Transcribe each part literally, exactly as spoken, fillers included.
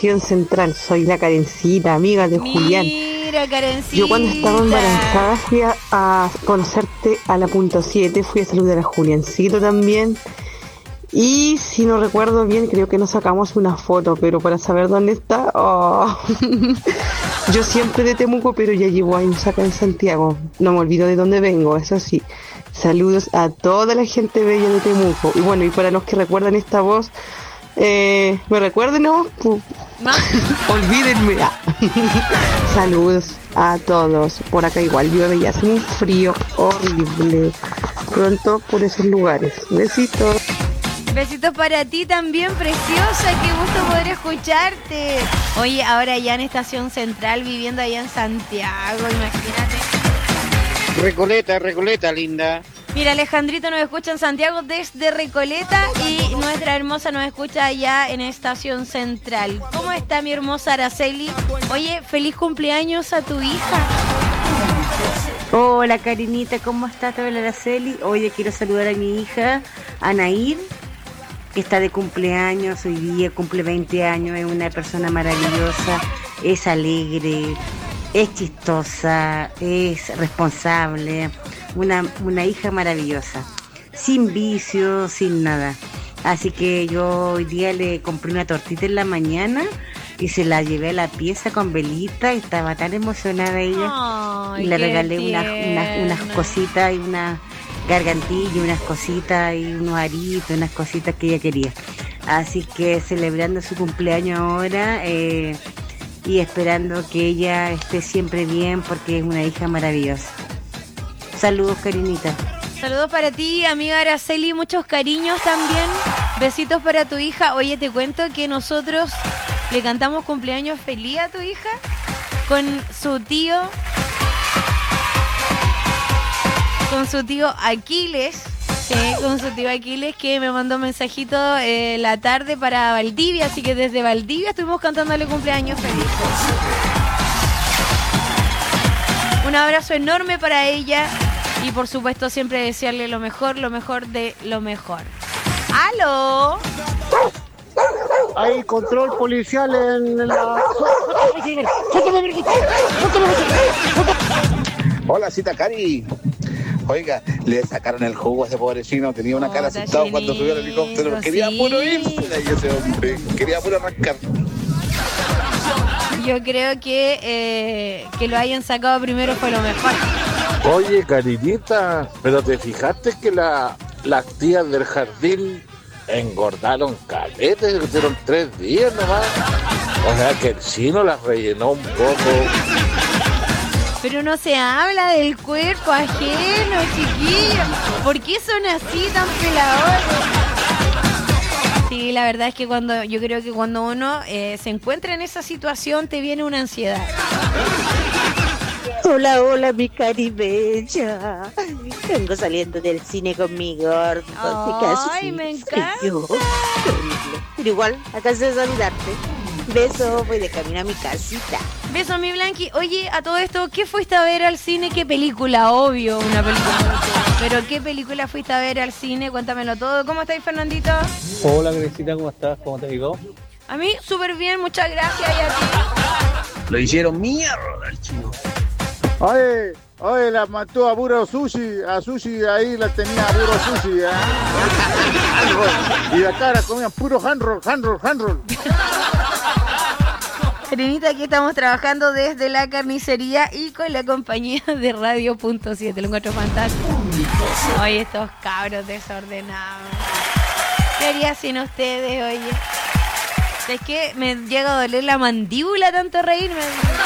Estación Central. Soy la Karencita, amiga de Julián. Mira, Karencita. Yo cuando estaba embarazada fui a, a conocerte a la punto siete, fui a saludar a Juliancito también. Y si no recuerdo bien, creo que nos sacamos una foto, pero para saber dónde está, oh. Yo siempre de Temuco, pero ya llevo años acá en Santiago. No me olvido de dónde vengo, eso sí. Saludos a toda la gente bella de Temuco. Y bueno, y para los que recuerdan esta voz, eh, ¿me recuerden no? ¿No? Olvídenme. Saludos a todos. Por acá igual llueve y hace un frío horrible. Pronto por esos lugares. Besitos. Besitos para ti también, preciosa. Qué gusto poder escucharte. Oye, ahora ya en Estación Central, viviendo allá en Santiago, imagínate. Recoleta, Recoleta, linda. Mira, Alejandrito nos escucha en Santiago desde Recoleta y nuestra hermosa nos escucha allá en Estación Central. ¿Cómo está mi hermosa Araceli? Oye, feliz cumpleaños a tu hija. Hola, Karinita, ¿cómo estás? Te habla Araceli. Oye, quiero saludar a mi hija, Anaír, que está de cumpleaños hoy día, cumple veinte años, es una persona maravillosa, es alegre, es chistosa, es responsable, una, una hija maravillosa, sin vicios, sin nada. Así que yo hoy día le compré una tortita en la mañana y se la llevé a la pieza con velita y estaba tan emocionada ella. Ay, y le regalé tierna. unas, unas, unas cositas y unas gargantillas, unas cositas y unos aritos, unas cositas que ella quería. Así que celebrando su cumpleaños ahora eh, y esperando que ella esté siempre bien porque es una hija maravillosa. Saludos, Karinita. Saludos para ti, amiga Araceli, muchos cariños también. Besitos para tu hija. Oye, te cuento que nosotros le cantamos cumpleaños feliz a tu hija con su tío, con su tío Aquiles, sí, con su tío Aquiles que me mandó un mensajito eh, la tarde para Valdivia, así que desde Valdivia estuvimos cantándole cumpleaños feliz. Un abrazo enorme para ella y por supuesto siempre desearle lo mejor, lo mejor de lo mejor. ¡Aló! Hay control policial en la... Hola, cita Cari. Oiga, le sacaron el jugo a ese pobre chino. Tenía una cara asustado cuando subió al helicóptero. Quería sí. puro irse y ese hombre. Quería puro arrancar. Yo creo que eh, que lo hayan sacado primero fue lo mejor. Oye, Karinita, pero ¿te fijaste que la, las tías del jardín engordaron caletes? Hicieron tres días nomás. O sea que el chino las rellenó un poco. Pero no se habla del cuerpo ajeno, chiquillos. ¿Por qué son así tan peladores? Sí, la verdad es que cuando yo creo que cuando uno eh, se encuentra en esa situación te viene una ansiedad. Hola, hola, mi caribella. Vengo saliendo del cine con mi gordo. Ay, me encanta. Frío, terrible. Pero igual, alcancé a saludarte. Beso, voy de camino a mi casita. Beso, mi Blanqui. Oye, a todo esto, ¿qué fuiste a ver al cine? ¿Qué película? Obvio, una película. Pero ¿qué película fuiste a ver al cine? Cuéntamelo todo. ¿Cómo estáis, Fernandito? Hola, Gresita, ¿cómo estás? ¿Cómo te digo? A mí, súper bien, muchas gracias. ¿Y a ti? Lo hicieron mierda el chino. Oye, oye, la mató a puro sushi. A sushi ahí la tenía a puro sushi. ¿eh? Y acá la comían puro hand roll, hand roll, hand roll. Karinita, aquí estamos trabajando desde la carnicería y con la compañía de Radio Punto siete. Lo encuentro fantástico. Oye, estos cabros desordenados. ¿Qué haría sin ustedes, oye? Es que me llega a doler la mandíbula tanto reírme.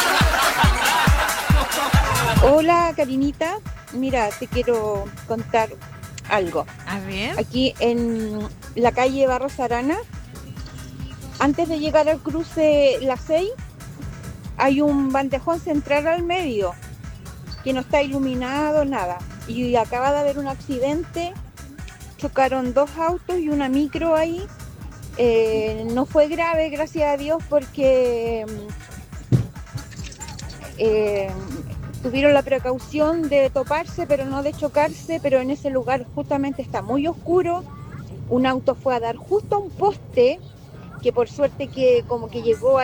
Hola, Karinita. Mira, te quiero contar algo. A ver. Aquí en la calle Barros Arana, antes de llegar al cruce La seis, hay un bandejón central al medio que no está iluminado, nada. Y acaba de haber un accidente, chocaron dos autos y una micro ahí. Eh, no fue grave, gracias a Dios, porque eh, tuvieron la precaución de toparse, pero no de chocarse, pero en ese lugar justamente está muy oscuro. Un auto fue a dar justo a un poste, que por suerte que como que llegó